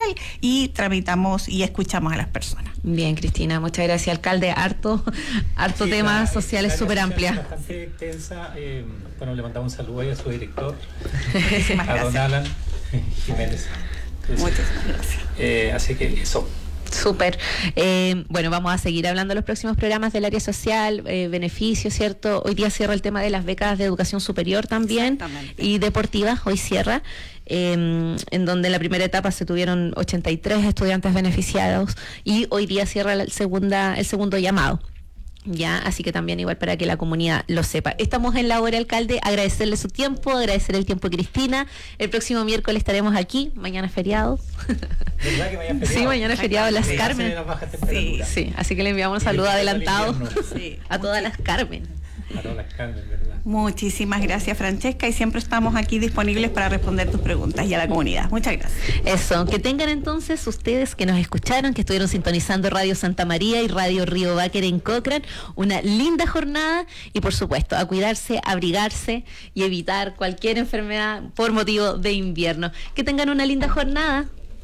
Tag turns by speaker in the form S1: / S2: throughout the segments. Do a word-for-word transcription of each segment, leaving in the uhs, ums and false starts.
S1: y tramitamos y escuchamos a las personas.
S2: Bien, Cristina, muchas gracias, alcalde. Harto, harto
S3: Sí,
S2: temas
S3: la,
S2: sociales súper amplias.
S3: Bastante extensa. Eh, bueno, le mandamos un saludo ahí a su director,
S1: Muchísimas
S3: a
S1: gracias.
S3: don Alan Jiménez. Entonces,
S1: Muchísimas gracias.
S3: Eh, así que eso.
S2: Súper. Eh, bueno, vamos a seguir hablando en los próximos programas del área social, eh, beneficios, ¿cierto? Hoy día cierra el tema de las becas de educación superior también y deportivas, hoy cierra, eh, en donde en la primera etapa se tuvieron ochenta y tres estudiantes beneficiados y hoy día cierra el, segunda, el segundo llamado. Ya, así que también igual para que la comunidad lo sepa. Estamos en la hora, alcalde, agradecerle su tiempo, agradecer el tiempo de Cristina. El próximo miércoles estaremos aquí, mañana es feriado.
S3: ¿Verdad que mañana es feriado?
S2: Sí, mañana es feriado en Las
S3: Sí,
S2: Carmen.
S3: las bajas temperaturas.
S2: Sí, así que le enviamos un
S3: Y
S2: saludo
S3: disfruta del
S2: adelantado
S3: invierno.
S1: Sí.
S2: a todas las Carmen.
S3: A todas las Carmen, ¿verdad?
S1: Muchísimas gracias, Francesca, y siempre estamos aquí disponibles para responder tus preguntas y a la comunidad. Muchas gracias.
S2: Eso, que tengan entonces ustedes que nos escucharon, que estuvieron sintonizando Radio Santa María y Radio Río Báquer en Cochrane, una linda jornada y por supuesto a cuidarse, abrigarse y evitar cualquier enfermedad por motivo de invierno. Que tengan una linda jornada.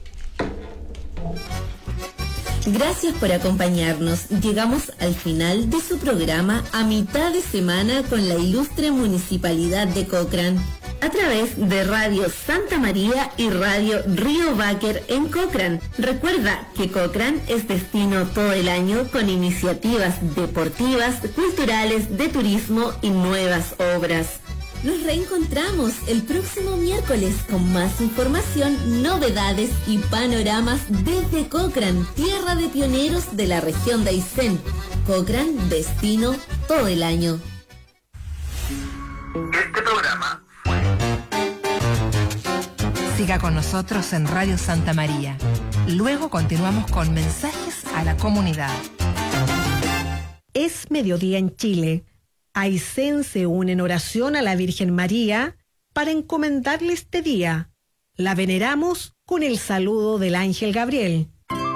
S4: Gracias por acompañarnos. Llegamos al final de su programa A Mitad de Semana con la ilustre Municipalidad de Cochrane, a través de Radio Santa María y Radio Río Báquer en Cochrane. Recuerda que Cochrane es destino todo el año con iniciativas deportivas, culturales, de turismo y nuevas obras. Nos reencontramos el próximo miércoles con más información, novedades y panoramas desde Cochrane, tierra de pioneros de la región de Aysén. Cochrane, destino todo el año.
S5: Este programa.
S6: Siga con nosotros en Radio Santa María. Luego continuamos con mensajes a la comunidad.
S7: Es mediodía en Chile. Aysén se une en oración a la Virgen María para encomendarle este día. La veneramos con el saludo del ángel Gabriel.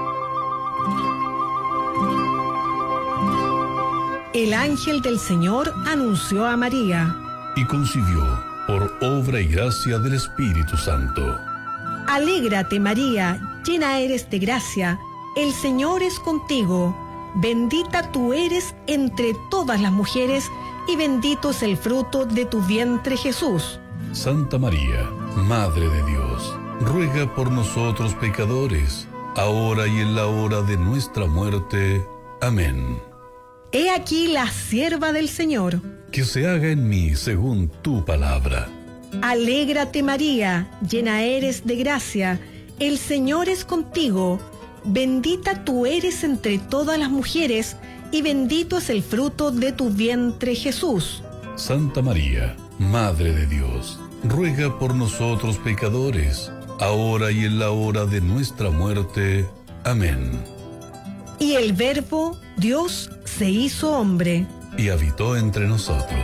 S7: El ángel del Señor anunció a María.
S8: Y concibió por obra y gracia del Espíritu Santo.
S7: Alégrate, María, llena eres de gracia, el Señor es contigo. Bendita tú eres entre todas las mujeres, y bendito es el fruto de tu vientre, Jesús.
S8: Santa María, Madre de Dios, ruega por nosotros pecadores, ahora y en la hora de nuestra muerte. Amén.
S7: He aquí la sierva del Señor.
S8: Que se haga en mí según tu palabra.
S7: Alégrate, María, llena eres de gracia, el Señor es contigo. Bendita tú eres entre todas las mujeres, y bendito es el fruto de tu vientre, Jesús.
S8: Santa María, Madre de Dios, ruega por nosotros pecadores, ahora y en la hora de nuestra muerte. Amén.
S7: Y el Verbo, Dios, se hizo hombre.
S8: Y habitó entre nosotros.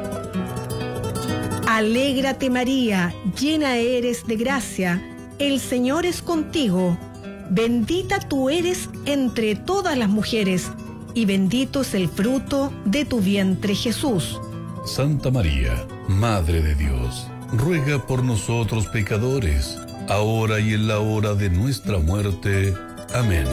S7: Alégrate, María, llena eres de gracia, el Señor es contigo. Bendita tú eres entre todas las mujeres, y bendito es el fruto de tu vientre, Jesús.
S8: Santa María, Madre de Dios, ruega por nosotros pecadores, ahora y en la hora de nuestra muerte. Amén.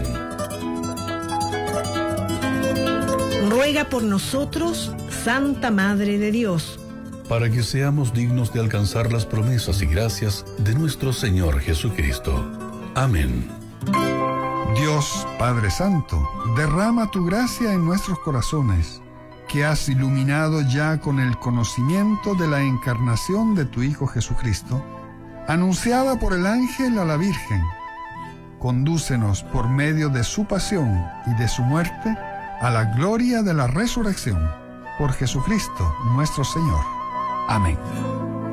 S7: Ruega por nosotros, Santa Madre de Dios,
S8: para que seamos dignos de alcanzar las promesas y gracias de nuestro Señor Jesucristo. Amén.
S9: Dios Padre Santo, derrama tu gracia en nuestros corazones, que has iluminado ya con el conocimiento de la encarnación de tu Hijo Jesucristo, anunciada por el ángel a la Virgen. Condúcenos por medio de su pasión y de su muerte a la gloria de la resurrección, por Jesucristo nuestro Señor. Amén.